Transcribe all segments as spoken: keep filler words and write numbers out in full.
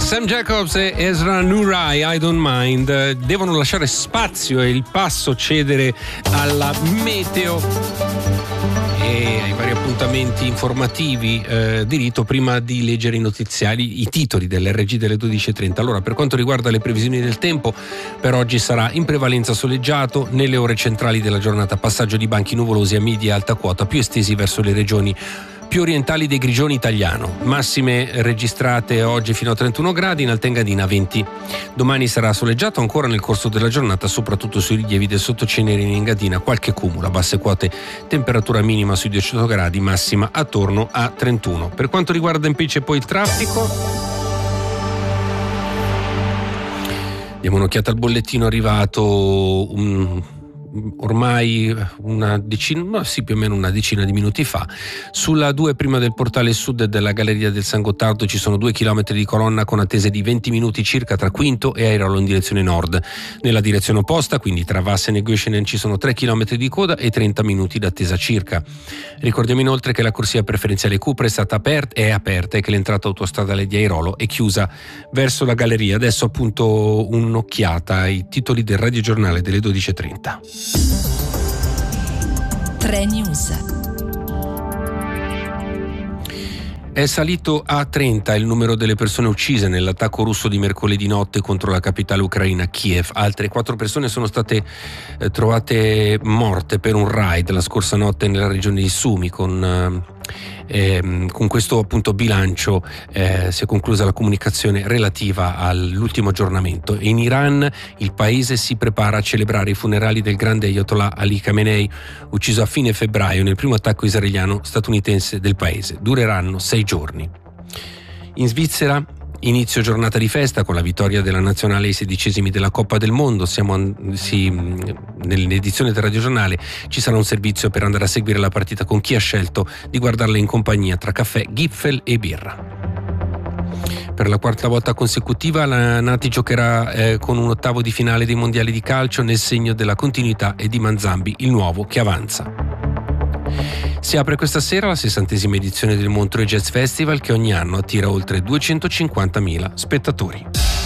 Sam Jacobs e Ezra Nurai, I Don't Mind, devono lasciare spazio e il passo cedere alla meteo e ai vari appuntamenti informativi eh, di rito prima di leggere i notiziari, i titoli dell'R G delle dodici e trenta. Allora, per quanto riguarda le previsioni del tempo, per oggi sarà in prevalenza soleggiato, nelle ore centrali della giornata passaggio di banchi nuvolosi a media e alta quota più estesi verso le regioni più orientali del Grigione italiano, massime registrate oggi fino a trentuno gradi, in Alta Engadina venti. Domani sarà soleggiato ancora nel corso della giornata, soprattutto sui rilievi del sottocenere in Engadina, qualche cumulo, basse quote, temperatura minima sui diciotto gradi, massima attorno a trentuno. Per quanto riguarda invece poi il traffico, diamo un'occhiata al bollettino arrivato un ormai una decina, no, sì, più o meno una decina di minuti fa. Sulla due prima del portale sud della Galleria del San Gottardo ci sono due chilometri di colonna con attese di venti minuti circa tra Quinto e Airolo in direzione nord. Nella direzione opposta, quindi tra Vassen e Göschenen, ci sono tre chilometri di coda e trenta minuti d'attesa circa. Ricordiamo inoltre che la corsia preferenziale Cupra è stata aperta, è aperta e che l'entrata autostradale di Airolo è chiusa verso la galleria. Adesso appunto un'occhiata ai titoli del radiogiornale delle dodici e trenta. tre News. È salito a trenta il numero delle persone uccise nell'attacco russo di mercoledì notte contro la capitale ucraina, Kiev. Altre quattro persone sono state eh, trovate morte per un raid la scorsa notte nella regione di Sumy. Con, eh, eh, con questo appunto bilancio eh, si è conclusa la comunicazione relativa all'ultimo aggiornamento. In Iran il paese si prepara a celebrare i funerali del grande Ayatollah Ali Khamenei, ucciso a fine febbraio nel primo attacco israeliano statunitense del paese. Dureranno sei giorni. In Svizzera inizio giornata di festa con la vittoria della nazionale ai sedicesimi della Coppa del Mondo. Siamo sì, nell'edizione del radiogiornale ci sarà un servizio per andare a seguire la partita con chi ha scelto di guardarla in compagnia tra caffè, Gipfel e birra. Per la quarta volta consecutiva la Nati giocherà eh, con un ottavo di finale dei mondiali di calcio nel segno della continuità e di Manzambi, il nuovo che avanza. Si apre questa sera la sessantesima edizione del Montreux Jazz Festival, che ogni anno attira oltre duecentocinquantamila spettatori.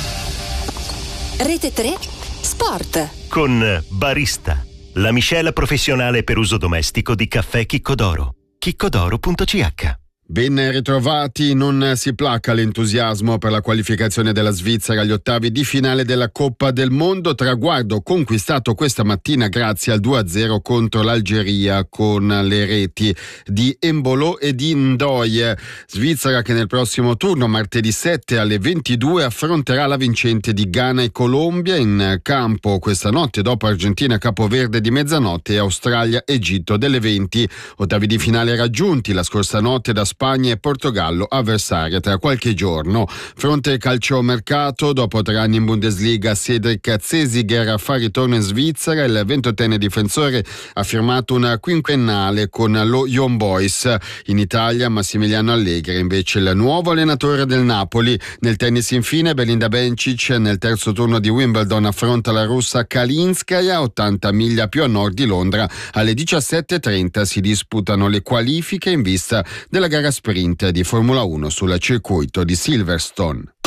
Rete tre Sport con Barista, la miscela professionale per uso domestico di caffè Chiccodoro. chiccodoro punto c h. Ben ritrovati, non si placa l'entusiasmo per la qualificazione della Svizzera agli ottavi di finale della Coppa del Mondo, traguardo conquistato questa mattina grazie al due a zero contro l'Algeria con le reti di Embolo e di Ndoye. Svizzera che nel prossimo turno, martedì sette alle ventidue, affronterà la vincente di Ghana e Colombia in campo questa notte dopo Argentina Capoverde di mezzanotte e Australia Egitto delle venti. Ottavi di finale raggiunti la scorsa notte da Spagna e Portogallo, avversaria tra qualche giorno. Fronte calciomercato, dopo tre anni in Bundesliga, Cedric Zesiger fa ritorno in Svizzera. Il ventottenne difensore ha firmato una quinquennale con lo Young Boys. In Italia Massimiliano Allegri invece il nuovo allenatore del Napoli. Nel tennis infine Belinda Bencic nel terzo turno di Wimbledon affronta la russa Kalinskaya, ottanta miglia più a nord di Londra. Alle diciassette e trenta si disputano le qualifiche in vista della gara sprint di Formula uno sul circuito di Silverstone.